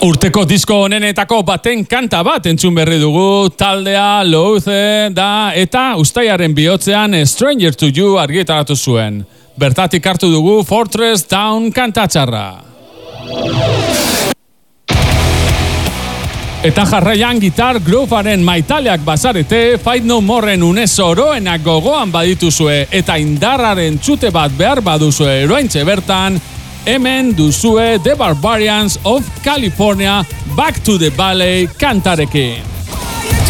Urteko disko honenetako baten kanta bat entzun berri dugu, taldea Loathe da eta uztailaren bihotzean Stranger to You argitaratu zuen. Bertatik hartu dugu Fortress Down kantatxarra. Eta jarraian gitar groovearen maitaleak bazarete, Fight No Moren une zoroenak gogoan badituzue eta indarraren txute bat behar baduzue eroaintxe bertan, hemen duzue The Barbarians of California Back to the Valley kantarekin.